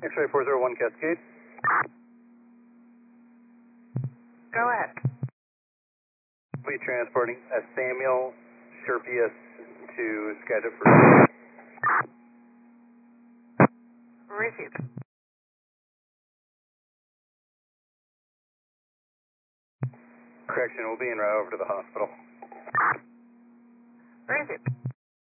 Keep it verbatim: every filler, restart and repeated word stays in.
X-ray four zero one Cascade. Go ahead. Be transporting a Samuel Sherpius to Skagit for Received. correction. We'll be en route over to the hospital. Received.